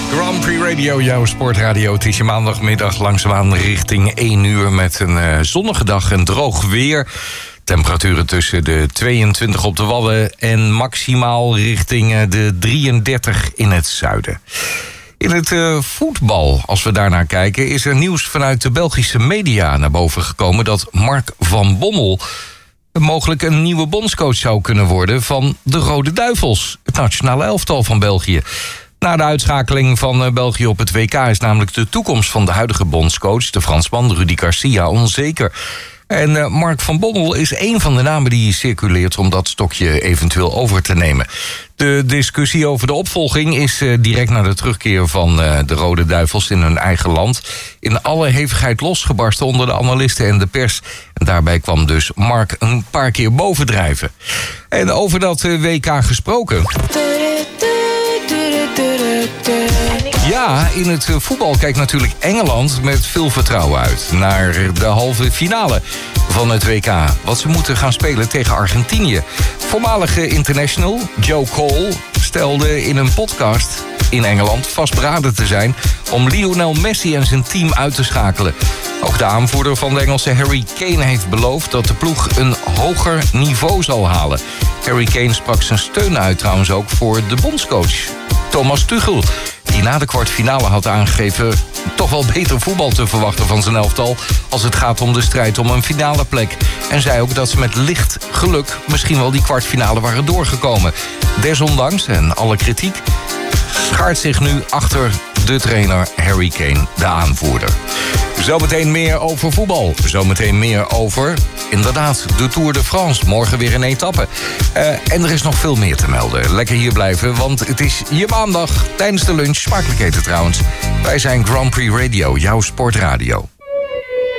Grand Prix Radio, jouw sportradio. Het is je maandagmiddag langzaamaan richting 1 uur... met een zonnige dag en droog weer. Temperaturen tussen de 22 op de Wadden... en maximaal richting de 33 in het zuiden. In het voetbal, als we daarnaar kijken... is er nieuws vanuit de Belgische media naar boven gekomen... dat Mark van Bommel mogelijk een nieuwe bondscoach zou kunnen worden... van de Rode Duivels, het nationale elftal van België. Na de uitschakeling van België op het WK... is namelijk de toekomst van de huidige bondscoach... de Fransman Rudy Garcia onzeker. En Mark van Bommel is een van de namen die circuleert... om dat stokje eventueel over te nemen. De discussie over de opvolging is direct na de terugkeer van de Rode Duivels in hun eigen land... in alle hevigheid losgebarsten onder de analisten en de pers. En daarbij kwam dus Mark een paar keer bovendrijven. En over dat WK gesproken... Ja, in het voetbal kijkt natuurlijk Engeland met veel vertrouwen uit... naar de halve finale van het WK. Wat ze moeten gaan spelen tegen Argentinië. Voormalige international Joe Cole stelde in een podcast in Engeland vastberaden te zijn... om Lionel Messi en zijn team uit te schakelen. Ook de aanvoerder van de Engelse Harry Kane heeft beloofd... dat de ploeg een hoger niveau zal halen. Harry Kane sprak zijn steun uit trouwens ook voor de bondscoach Thomas Tuchel... die na de kwartfinale had aangegeven toch wel beter voetbal te verwachten van zijn elftal... als het gaat om de strijd om een finale plek. En zei ook dat ze met licht geluk misschien wel die kwartfinale waren doorgekomen. Desondanks, en alle kritiek, schaart zich nu achter de trainer Harry Kane, de aanvoerder. Zometeen meer over voetbal. Zometeen meer over, inderdaad, de Tour de France. Morgen weer een etappe. En er is nog veel meer te melden. Lekker hier blijven, want het is je maandag tijdens de lunch. Smakelijk eten trouwens. Wij zijn Grand Prix Radio, jouw sportradio.